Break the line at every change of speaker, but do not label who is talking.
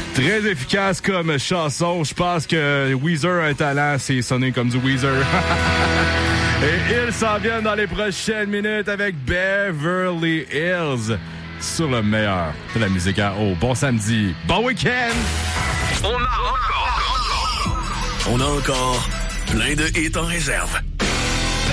Très efficace comme chanson. Je pense que Weezer a un talent, c'est sonner comme du Weezer. Et ils s'en viennent dans les prochaines minutes avec Beverly Hills sur le meilleur de la musique à eau. Bon samedi, bon week-end!
On a encore plein de hits en réserve.